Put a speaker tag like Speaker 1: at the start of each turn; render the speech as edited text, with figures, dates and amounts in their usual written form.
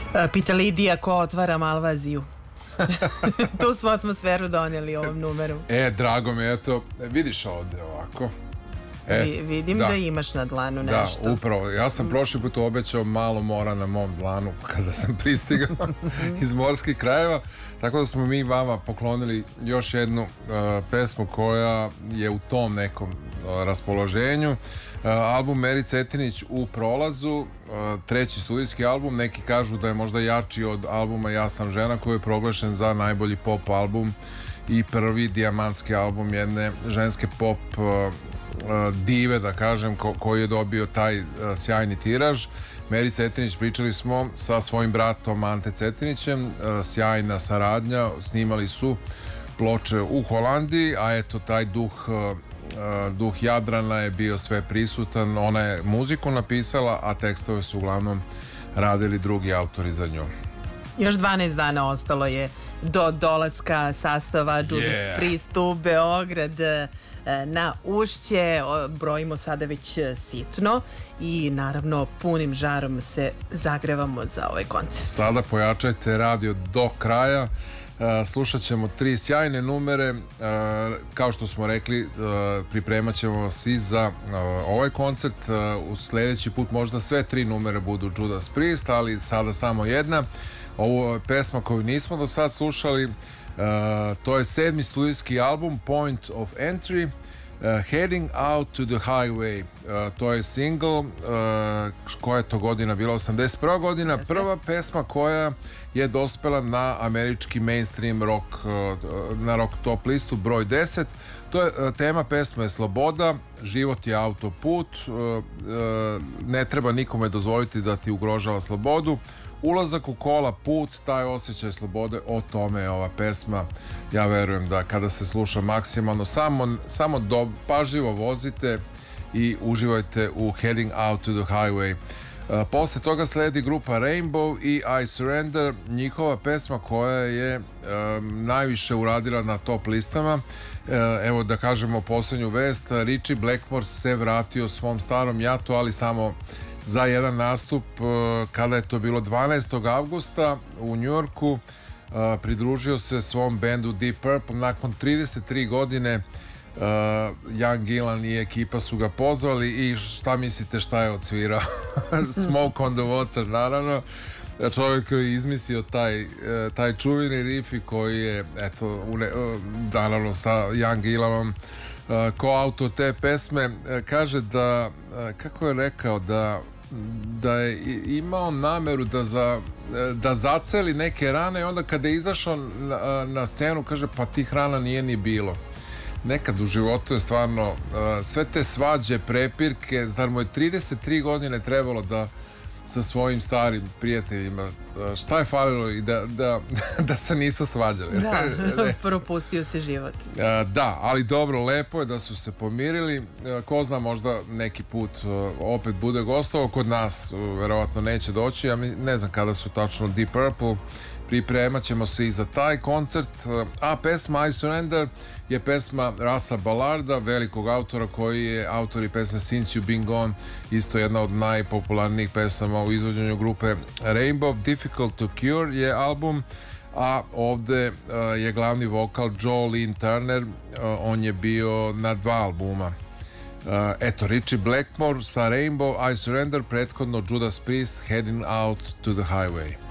Speaker 1: Pita Lidija ko otvara Malvaziju. Tu smo atmosferu donijeli ovom numeru.
Speaker 2: Drago mi je, eto, vidiš ovde ovako.
Speaker 1: Vidim da imaš na dlanu nešto.
Speaker 2: Da, upravo. Ja sam prošli put obećao malo mora na mom dlanu kada sam pristigao iz morskih krajeva. Tako da smo mi vama poklonili još jednu pesmu koja je u tom nekom raspoloženju. Album Meri Cetinić u prolazu, treći studijski album. Neki kažu da je možda jači od albuma Ja sam žena, koji je proglašen za najbolji pop album i prvi dijamantski album jedne ženske pop dive, da kažem, koji je dobio taj sjajni tiraž. Meri Cetinić, pričali smo sa svojim bratom Ante Cetinićem, sjajna saradnja, snimali su ploče u Holandiji, a eto taj duh Jadrana je bio sve prisutan. Ona je muziku napisala, a tekstove su uglavnom radili drugi autori za nju.
Speaker 1: Još 12 dana ostalo je do dolaska sastava Judas Priest u Beograd na Ušće. Brojimo sada već sitno i naravno punim žarom se zagrevamo za ovaj koncert.
Speaker 2: Sada pojačajte radio do kraja. Slušat ćemo 3 sjajne numere. Kao što smo rekli, pripremat ćemo se i za ovaj koncert. U sljedeći put možda sve 3 numere budu Judas Priest, ali sada samo jedna. Ovo je pesma koju nismo do sad slušali. To je 7. studijski album Point of Entry, Heading Out to the Highway. To je single. Koja je to godina bila? 81. godina. Prva pesma koja je dospela na američki mainstream rock, na rock top listu broj 10. To je tema pesme je sloboda, život je autoput, ne treba nikome dozvoliti da ti ugrožava slobodu. Ulazak u kola, put, taj osjećaj slobode, o tome je ova pesma. Ja verujem da kada se sluša maksimalno, samo pažljivo vozite i uživajte u Heading Out to the Highway. Posle toga sledi grupa Rainbow i I Surrender, njihova pesma koja je najviše uradila na top listama. Evo da kažemo posljednju vest, Richie Blackmore se vratio svom starom jatu, ali samo za jedan nastup. Kada je to bilo 12. avgusta u Njujorku, pridružio se svom bendu Deep Purple. Nakon 33 godine Ian Gillan i ekipa su ga pozvali i šta mislite šta je odsvirao? Smoke on the Water, naravno. Čovjek koji je izmislio taj čuveni riff i koji je, eto, naravno sa Ian Gillanom ko autor te pesme, kaže da, kako je rekao, da je imao nameru da zaceli neke rane i onda kada je izašao na scenu kaže pa tih rana nije ni bilo. Nekad u životu je stvarno sve te svađe, prepirke, zar mu je 33 godine trebalo da sa svojim starim prijateljima, šta je falilo i da se nisu svađali.
Speaker 1: Da, propustio se život.
Speaker 2: Da, ali dobro, lepo je da su se pomirili. Ko zna, možda neki put opet bude gostovao kod nas, verovatno neće doći. Ja ne znam kada su tačno Deep Purple. Pripremat ćemo se i za taj koncert. A pesma I Surrender je pesma Russa Ballarda, velikog autora koji je autor i pesme Since You Been Gone, isto jedna od najpopularnijih pesama u izvođenju grupe Rainbow. Difficult to Cure je album, a ovde je glavni vokal Joe Lynn Turner, on je bio na 2 albuma. Eto, Richie Blackmore sa Rainbow, I Surrender, prethodno Judas Priest, Heading Out to the Highway.